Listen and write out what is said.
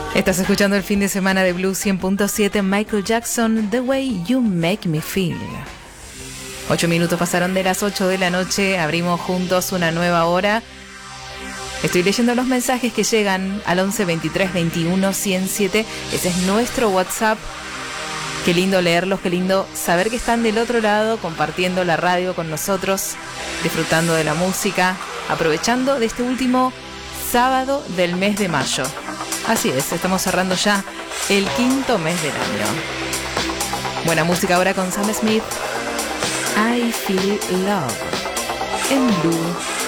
Estás escuchando el fin de semana de Blue 100.7, Michael Jackson, The Way You Make Me Feel. 8 minutos pasaron de las 8 de la noche, abrimos juntos una nueva hora. Estoy leyendo los mensajes que llegan al 11 23 21 107. Ese es nuestro WhatsApp. Qué lindo leerlos, qué lindo saber que están del otro lado, compartiendo la radio con nosotros, disfrutando de la música, aprovechando de este último sábado del mes de mayo. Así es, estamos cerrando ya el quinto mes del año. Buena música ahora con Sam Smith. I Feel Love en Blue